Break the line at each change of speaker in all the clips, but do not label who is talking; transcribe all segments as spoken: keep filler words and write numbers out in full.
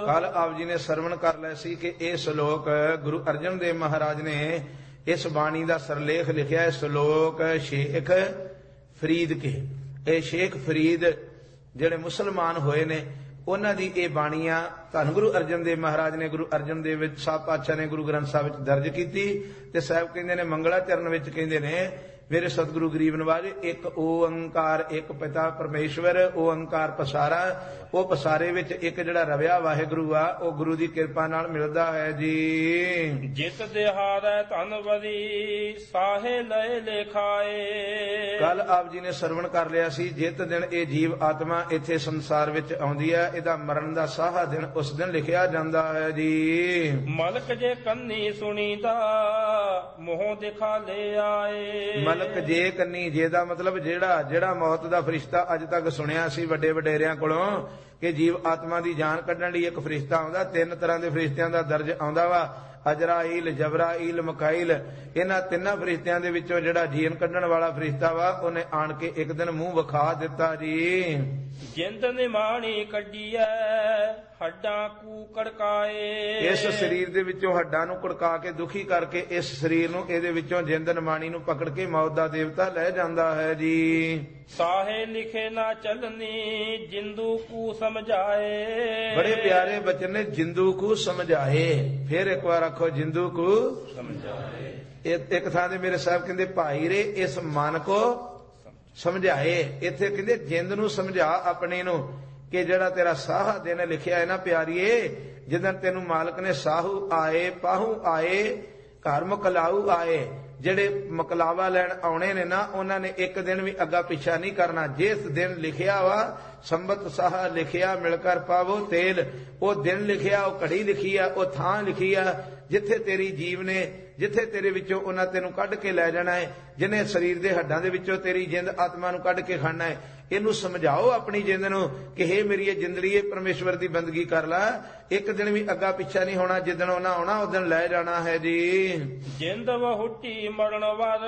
कल आप जी ने सरवण कर लिया सी कि यह श्लोक गुरु अर्जन देव महाराज ने इस बाणी का सरलेख लिखिया। श्लोक शेख फरीद के, ये शेख फरीद जिहड़े मुसलमान होए ने उन्हां दी ये बाणियां धन गुरु अर्जन देव महाराज ने गुरु अर्जन देव साहब पातशाह ने गुरु ग्रंथ साहिब विच दर्ज कीती। ते साहब कहंदे ने मंगला चरण विच कहंदे ने मेरे सतगुरु गरीब नवाज एक ओंकार एक पिता परमेश्वर ओंकार पसारा, वो पसारे विच एक जिहड़ा रविया वाहिगुरु आ वो गुरु दी कृपा नाल मिलदा है जी।
जित दिहाड़ै धन बदी साहे लय लेखाए।
कल आप जी ने सरवण कर लिया सी जित दिन ये जीव आत्मा इत्थे संसार विच आउंदी है इहदा मरण दा साहा दिन उस दिन लिखिया जांदा है जी।
मलक जे कन्नी सुनीदा मोह दिखा ले आए।
मलक जे कन्नी जे दा मतलब जेड़ा जेड़ा मौत दा फरिश्ता अज तक सुनिया सी वड्डे वडेरियां कोलों कि जीव आत्मा दी जान कढण लई एक फरिश्ता आउंदा। तीन तरह दे फरिश्तियां दा दर्ज आउंदा वा, अजराइल जबराइल मकाइल। इन्हां तिन्नां फरिश्तियां दे विचों जेड़ा जीन कढण वाला फरिश्ता वा उहने आण के एक दिन मूंह विखा दिता जी।
जिंद निमाणी कढीऐ हड्डां कू कड़काए।
इस शरीर दे विचों हड्डां नूं कड़का के दुखी करके इस शरीर नूं इहदे विचों जिंद निमाणी नूं पकड़ के मौत दा देवता लै जांदा है जी।
साहे लिखे ना चलनी जिंदू कू समझाए।
बड़े प्यारे बचन ने जिंदू को समझाए। फिर एक बार आखो जिंदू को
समझाए।
एक थां दे मेरे साहब कहंदे भाई रे इस मन को समझाए। इत्थे कहंदे जिंद नूं समझा अपने नूं कि जेड़ा तेरा साहा दिन लिखिया है ना प्यारीए जिदन तेनू मालक ने साहू आए पाहू आए घर मकलाऊ आए जेड़े मकलावा लैन आने ने ना उन्होंने एक दिन भी अगा पिछा नहीं करना। जिस दिन लिखिया वा संबत साहा लिखिया मिलकर पावो तेल, वो दिन लिखिया वो घड़ी लिखी है वो थां लिखी है जिथे तेरी जीव ने जिथे तेरे विचों उन्हां तेनू कढ के लै जाना है। जिन्हें शरीर दे हड्डां दे विचों तेरी जिंद आत्मा नू कढ के खाना है। इनू समझाओ अपनी जिंद नू कि हे मेरी ये जिंदड़ीए परमेश्वर दी बंदगी कर ला। एक दिन भी अगा पिछा नहीं होना। जिदन उन्हां आउणा उदन लै जाना है जी।
जिंद वहुटी मरण वर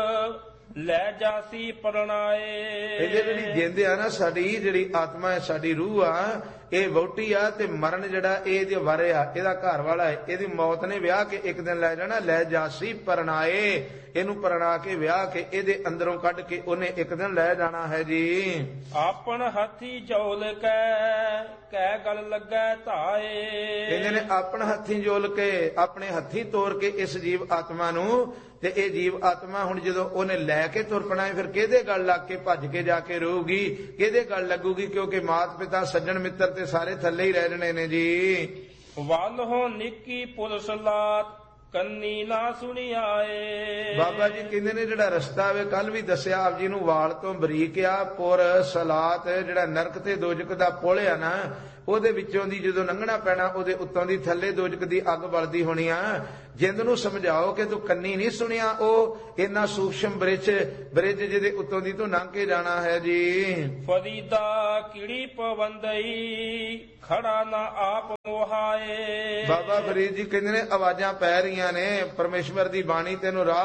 लै जासी परणाए।
जिहड़ी जिंद आ ना साडी जिहड़ी आत्मा है साडी रूह आ ये वहुटी आ ते मरण जिहड़ा इहदे वर आ इहदा घर वाला है। इहदी मौत ने विआह के एक दिन लै जाना। लै जासी परणाए इनू परना के विआह के इहदे अंदरों कढ के उन्हें एक दिन लै जाना है जी।
आपन हथी जौल कै कै गल लगै धाए।
कहंदे ने अपन हथी जोल के अपने हथी तोड़ के इस जीव आत्मा नू ते ये जीव आत्मा हुण जदों उहने लै के तुर पना है फिर किहदे गल लग के भज के जाके रोऊगी किहदे गल लगूगी क्योंकि मात पिता सज्जन मित्र ते सारे थल्ले ही रह जाने ने जी।
वल हो निक्की पुलिस लात कन्नी ना सुनी आए।
बाबा जी कहंदे ने जिहड़ा रस्ता वे कल भी दस्सिया आप जी नू वाल तो बरीक आ पुर सलात जिहड़ा नरक ते दोजक दा पुल आ ना ਉਹਦੇ ਵਿੱਚੋਂ ਦੀ ਜਦੋਂ ਲੰਘਣਾ ਪੈਣਾ ਉਹਦੇ ਉੱਤੋਂ ਦੀ ਥੱਲੇ ਦੋਜਕ ਦੀ ਅੱਗ ਬਲਦੀ ਹੋਣੀ ਆ। ਜਿੰਦ ਨੂੰ ਸਮਝਾਓ ਕਿ ਤੂੰ ਕੰਨੀ ਨਹੀਂ ਸੁਣਿਆ ਉਹ ਇੰਨਾ ਸੂਖਸ਼ਮ ਬ੍ਰਿਜ ਬ੍ਰਿਜ ਜਿਹਦੇ ਉੱਤੋਂ ਦੀ ਤੂੰ ਲੰਘ ਕੇ ਜਾਣਾ ਹੈ ਜੀ।
ਫਰੀਦਾ ਕਿੜੀ ਪਵੰਦਈ ਖੜਾ ਨਾ ਆਪ ਮੋਹਾਏ।
ਬਾਬਾ ਫਰੀਦ ਜੀ ਕਹਿੰਦੇ ਨੇ ਆਵਾਜ਼ਾਂ ਪੈ ਰਹੀਆਂ ਨੇ ਪਰਮੇਸ਼ਵਰ ਦੀ ਬਾਣੀ ਤੈਨੂੰ ਰਾਹ